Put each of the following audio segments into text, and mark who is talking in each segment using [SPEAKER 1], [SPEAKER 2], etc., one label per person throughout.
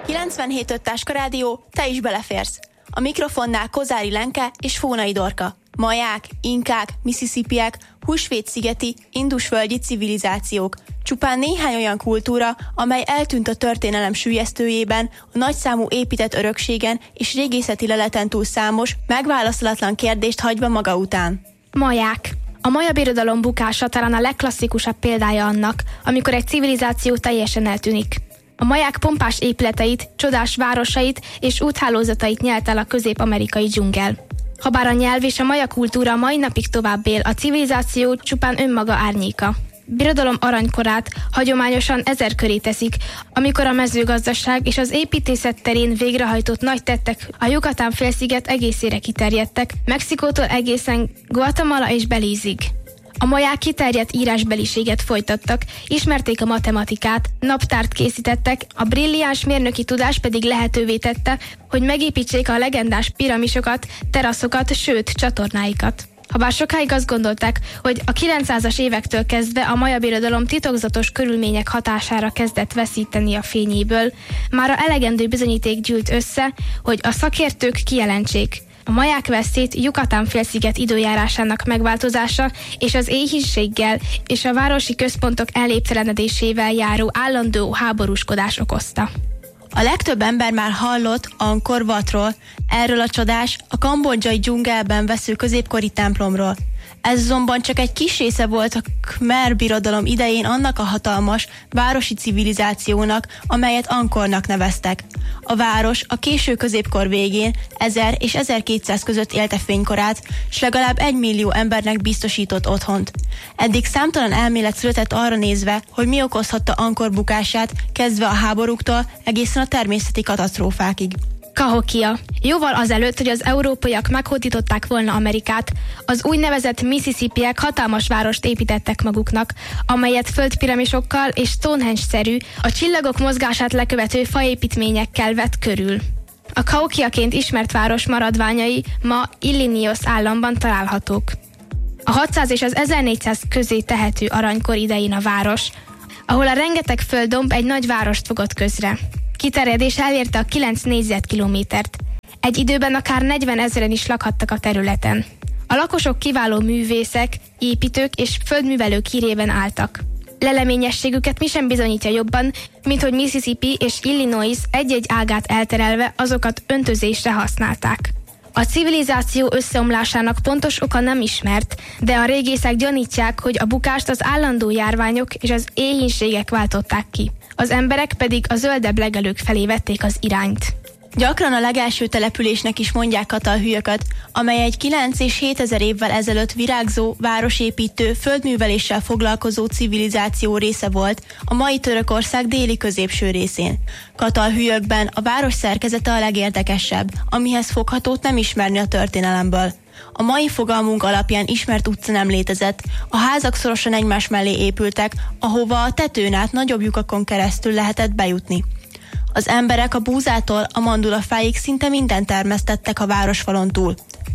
[SPEAKER 1] 97.5 Táska Rádió, te is beleférsz. A mikrofonnál Kozári Lenke és Fónai Dorka. Maják, inkák, misszissippiek, húsvétszigeti, indusvölgyi civilizációk. Csupán néhány olyan kultúra, amely eltűnt a történelem süllyesztőjében, a nagyszámú épített örökségen és régészeti leleten túl számos, megválaszolatlan kérdést hagyva maga után.
[SPEAKER 2] Maják. A maja birodalom bukása talán a legklasszikusabb példája annak, amikor egy civilizáció teljesen eltűnik. A maják pompás épületeit, csodás városait és úthálózatait nyelt el a közép-amerikai dzsungel. Habár a nyelv és a maja kultúra mai napig tovább él, a civilizáció csupán önmaga árnyéka. Birodalom aranykorát hagyományosan 1000 köré teszik, amikor a mezőgazdaság és az építészet terén végrehajtott nagy tettek a Yucatán-félsziget egészére kiterjedtek, Mexikótól egészen Guatemala és Belízig. A maják kiterjedt írásbeliséget folytattak, ismerték a matematikát, naptárt készítettek, a brilliáns mérnöki tudás pedig lehetővé tette, hogy megépítsék a legendás piramisokat, teraszokat, sőt csatornáikat. Habár sokáig azt gondolták, hogy a 900-as évektől kezdve a maja birodalom titokzatos körülmények hatására kezdett veszíteni a fényéből, mára elegendő bizonyíték gyűlt össze, hogy a szakértők kijelentsék: a maják veszélyt Yucatán-félsziget időjárásának megváltozása és az éhínséggel és a városi központok elnéptelenedésével járó állandó háborúskodás okozta.
[SPEAKER 1] A legtöbb ember már hallott Angkor Watról, erről a csodás, a kambodzsai dzsungelben vesző középkori templomról. Ez azonban csak egy kis része volt a Khmer birodalom idején annak a hatalmas városi civilizációnak, amelyet Angkornak neveztek. A város a késő középkor végén 1000 és 1200 között élte fénykorát, s legalább 1 millió embernek biztosított otthont. Eddig számtalan elmélet született arra nézve, hogy mi okozhatta Angkor bukását, kezdve a háborúktól egészen a természeti katasztrófákig.
[SPEAKER 2] Cahokia. Jóval azelőtt, hogy az európaiak meghódították volna Amerikát, az úgynevezett Mississippiek hatalmas várost építettek maguknak, amelyet földpiramisokkal és Stonehenge-szerű, a csillagok mozgását lekövető faépítményekkel vett körül. A Cahokiaként ismert város maradványai ma Illinois államban találhatók. A 600 és az 1400 közé tehető aranykor idején a város, ahol a rengeteg földdomb egy nagy várost fogott közre. Kiterjedése elérte a 9 négyzetkilométert. Egy időben akár 40 000-en is lakhattak a területen. A lakosok kiváló művészek, építők és földművelők hírében álltak. Leleményességüket mi sem bizonyítja jobban, mint hogy Mississippi és Illinois egy-egy ágát elterelve azokat öntözésre használták. A civilizáció összeomlásának pontos oka nem ismert, de a régészek gyanítják, hogy a bukást az állandó járványok és az éhínségek váltották ki. Az emberek pedig a zöldebb legelők felé vették az irányt.
[SPEAKER 1] Gyakran a legelső településnek is mondják Katalhüjököt, amely egy 9 és 7000 évvel ezelőtt virágzó, városépítő, földműveléssel foglalkozó civilizáció része volt a mai Törökország déli középső részén. Katalhüjökben a város szerkezete a legérdekesebb, amihez foghatót nem ismerni a történelemből. A mai fogalmunk alapján ismert utca nem létezett, a házak szorosan egymás mellé épültek, ahova a tetőn át nagyobb lyukakon keresztül lehetett bejutni. Az emberek a búzától a mandulafáig szinte mindent termesztettek a városfalon túl.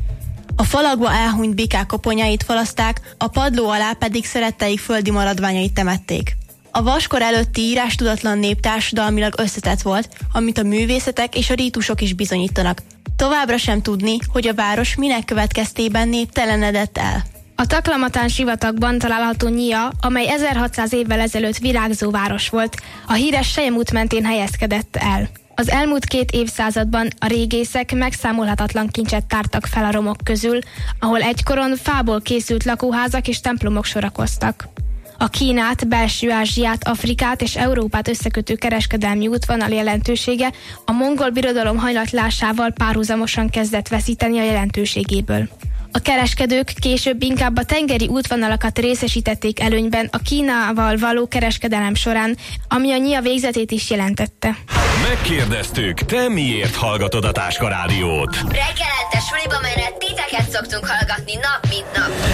[SPEAKER 1] A falakba elhunyt bikák koponyait falaszták, a padló alá pedig szeretteik földi maradványait temették. A vaskor előtti írás tudatlan nép társadalmilag összetett volt, amit a művészetek és a rítusok is bizonyítanak. Továbbra sem tudni, hogy a város minek következtében néptelenedett el.
[SPEAKER 2] A Taklamatán sivatagban található Nyia, amely 1600 évvel ezelőtt virágzó város volt, a híres Selyemút mentén helyezkedett el. Az elmúlt 2 évszázadban a régészek megszámolhatatlan kincset tártak fel a romok közül, ahol egykoron fából készült lakóházak és templomok sorakoztak. A Kínát, Belső-Ázsiát, Afrikát és Európát összekötő kereskedelmi útvonal jelentősége a mongol birodalom hajlatlásával párhuzamosan kezdett veszíteni a jelentőségéből. A kereskedők később inkább a tengeri útvonalakat részesítették előnyben a Kínával való kereskedelem során, ami a Nyia végzetét is jelentette.
[SPEAKER 3] Megkérdeztük, te miért hallgatod a Táska Rádiót?
[SPEAKER 4] Reggelente suliba menet titeket szoktunk hallgatni nap mint nap.